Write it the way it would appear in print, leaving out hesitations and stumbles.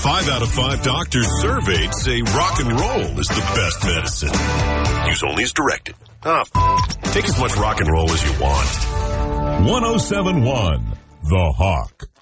5 out of 5 doctors surveyed say rock and roll is the best medicine. Use only as directed. Take as much rock and roll as you want. 107.1 The Hawk.